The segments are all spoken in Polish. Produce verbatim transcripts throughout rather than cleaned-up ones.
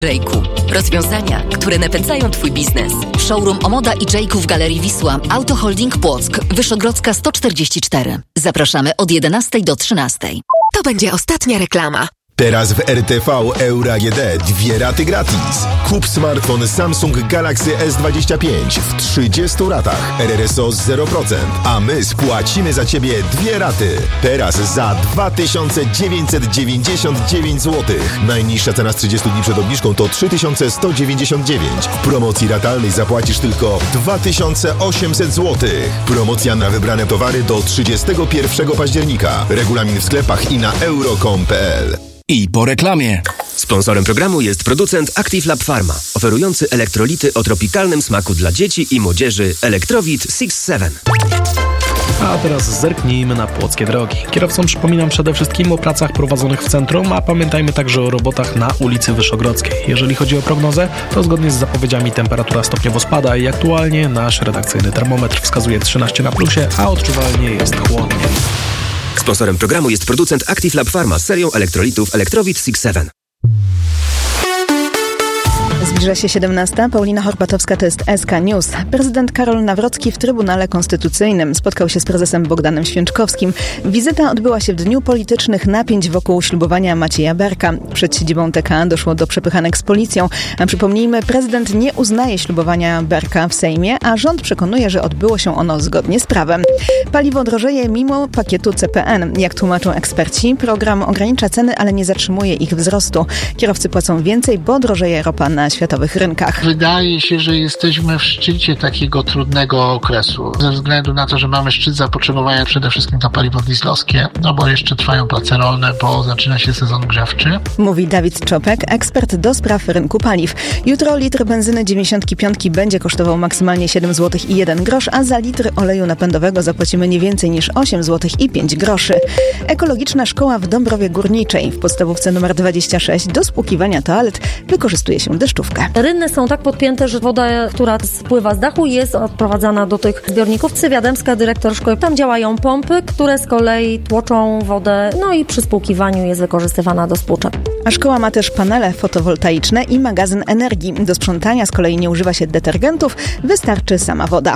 Jayku. Rozwiązania, które napędzają Twój biznes. Showroom Omoda i Jayku w Galerii Wisła. Auto Holding Płock. Wyszogrodzka sto czterdzieści cztery. Zapraszamy od jedenastej do trzynastej. To będzie ostatnia reklama. Teraz w R T V Euro A G D dwie raty gratis. Kup smartfon Samsung Galaxy S dwadzieścia pięć w trzydziestu ratach. R R S O zero procent. A my spłacimy za Ciebie dwie raty. Teraz za dwa tysiące dziewięćset dziewięćdziesiąt dziewięć złotych. Najniższa cena z trzydziestu dni przed obniżką to trzy tysiące sto dziewięćdziesiąt dziewięć. W promocji ratalnej zapłacisz tylko dwa tysiące osiemset złotych. Promocja na wybrane towary do trzydziestego pierwszego października. Regulamin w sklepach i na euro kropka com kropka p l. I po reklamie. Sponsorem programu jest producent Active Lab Pharma, oferujący elektrolity o tropikalnym smaku dla dzieci i młodzieży Electrowit six seven. A teraz zerknijmy na płockie drogi. Kierowcom przypominam przede wszystkim o pracach prowadzonych w centrum, a pamiętajmy także o robotach na ulicy Wyszogrodzkiej. Jeżeli chodzi o prognozę, to zgodnie z zapowiedziami temperatura stopniowo spada i aktualnie nasz redakcyjny termometr wskazuje trzynaście na plusie, a odczuwalnie jest chłodniej. Sponsorem programu jest producent Active Lab Pharma z serią elektrolitów Electrowit six seven. Zbliża się siedemnasta. Paulina Horbatowska, to jest S K News. Prezydent Karol Nawrocki w Trybunale Konstytucyjnym spotkał się z prezesem Bogdanem Święczkowskim. Wizyta odbyła się w dniu politycznych napięć wokół ślubowania Macieja Berka. Przed siedzibą T K A doszło do przepychanek z policją. A przypomnijmy, prezydent nie uznaje ślubowania Berka w Sejmie, a rząd przekonuje, że odbyło się ono zgodnie z prawem. Paliwo drożeje mimo pakietu C P N. Jak tłumaczą eksperci, program ogranicza ceny, ale nie zatrzymuje ich wzrostu. Kierowcy płacą więcej, bo drożeje ropa na światowych rynkach. Wydaje się, że jesteśmy w szczycie takiego trudnego okresu. Ze względu na to, że mamy szczyt zapotrzebowania przede wszystkim na paliwo dieslowskie, no bo jeszcze trwają prace rolne, bo zaczyna się sezon grzewczy. Mówi Dawid Czopek, ekspert do spraw rynku paliw. Jutro litr benzyny dziewięćdziesiąt pięć będzie kosztował maksymalnie siedem złotych i jeden grosz, a za litr oleju napędowego zapłacimy nie więcej niż osiem złotych i pięć groszy. Ekologiczna szkoła w Dąbrowie Górniczej. W podstawówce nr dwadzieścia sześć do spłukiwania toalet wykorzystuje się deszczówkę. Rynny są tak podpięte, że woda, która spływa z dachu, jest odprowadzana do tych zbiorników. Cyria Dębska, dyrektor szkoły. Tam działają pompy, które z kolei tłoczą wodę, no i przy spłukiwaniu jest wykorzystywana do spłuczek. A szkoła ma też panele fotowoltaiczne i magazyn energii. Do sprzątania z kolei nie używa się detergentów, wystarczy sama woda.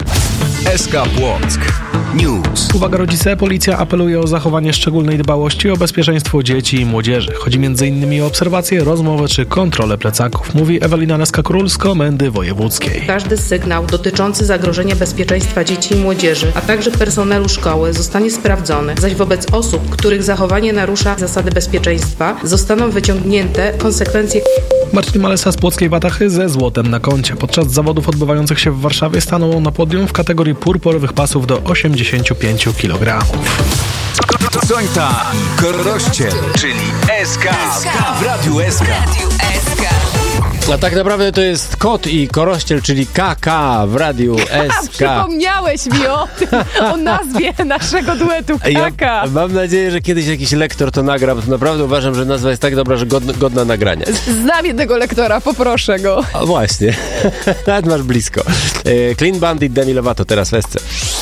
S K Płock News. Uwaga rodzice, policja apeluje o zachowanie szczególnej dbałości o bezpieczeństwo dzieci i młodzieży. Chodzi m.in. o obserwacje, rozmowy czy kontrolę plecaków, mówi Ewelina Leska-Król z Komendy Wojewódzkiej. Każdy sygnał dotyczący zagrożenia bezpieczeństwa dzieci i młodzieży, a także personelu szkoły zostanie sprawdzony, zaś wobec osób, których zachowanie narusza zasady bezpieczeństwa, zostaną wyciągnięte konsekwencje. Marcin Malesa z Płockiej Watachy ze złotem na koncie. Podczas zawodów odbywających się w Warszawie stanął na podium w kategorii purpurowych pasów do osiemdziesiąt pięć kilogramów. Sońta i Korościel, czyli S K w Radiu S K. A tak naprawdę to jest Kot i Korościel, czyli K K w Radiu S K. Przypomniałeś mi o tym, o nazwie naszego duetu K K. Ja mam nadzieję, że kiedyś jakiś lektor to nagra, bo to naprawdę uważam, że nazwa jest tak dobra, że godna, godna nagrania. Znam jednego lektora, poproszę go. A właśnie, nawet masz blisko. Clean Bandit, Demi Lovato teraz w S C.